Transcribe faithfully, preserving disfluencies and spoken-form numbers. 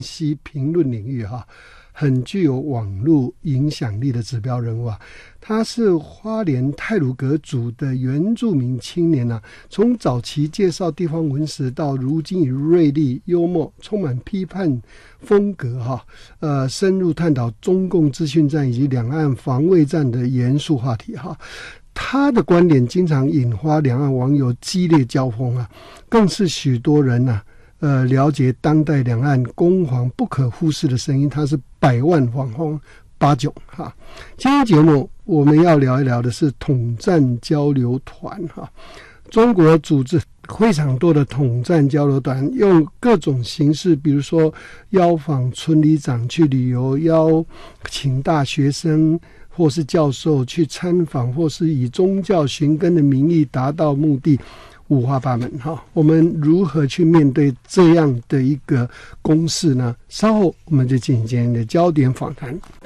析评论领域哈，很具有网络影响力的指标人物啊。他是花莲太鲁阁族的原住民青年啊，从早期介绍地方文史到如今以锐利、幽默、充满批判风格哈，呃，深入探讨中共资讯战以及两岸防卫战的严肃话题哈。他的观点经常引发两岸网友激烈交锋啊，更是许多人啊呃，了解当代两岸攻防不可忽视的声音，他是百万网红八囧哈。今天节目我们要聊一聊的是统战交流团哈。中国组织非常多的统战交流团，用各种形式，比如说邀访村里长去旅游，邀请大学生或是教授去参访，或是以宗教寻根的名义达到目的，五花八门哈。我们如何去面对这样的一个公式呢？稍后我们就进行今天的焦点访谈。